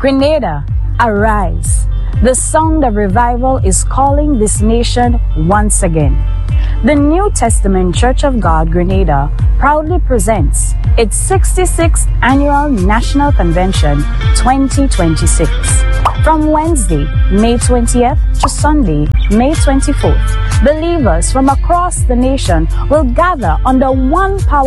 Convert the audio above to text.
Grenada, arise. The sound of revival is calling this nation once again. The New Testament Church of God, Grenada, proudly presents its 66th Annual National Convention 2026. From Wednesday, May 20th to Sunday, May 24th, believers from across the nation will gather under one power